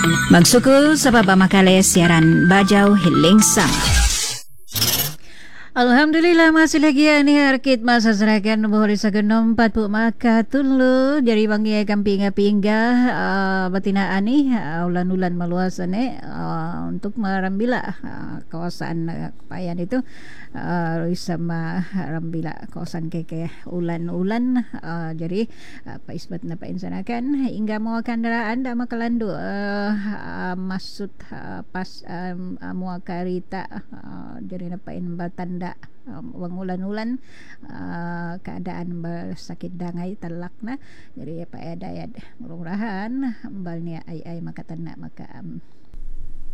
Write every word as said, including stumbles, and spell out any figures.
Magsukul sa papamakali siaran Bajau Hiling Sama. Alhamdulillah masih lagi ni harkit masa serakan boleh sa genom pat pu maka tulu jadi bangi kamping pingga uh, batina ani uh, ulan-ulan meluas ane uh, untuk merambila uh, kawasan uh, Kepayan itu uh, sama rambila kawasan keke ulan-ulan uh, jadi uh, paisbat na painsanakan hingga mau kendaraan dak makalandu uh, uh, masuk uh, pas um, uh, mua karita uh, jadi na pain batanda Um, ulan-ulan uh, keadaan bersakit dangai telak na jadi apa ada ya mudah-mudahan balnya ai ai maka tanak maka um,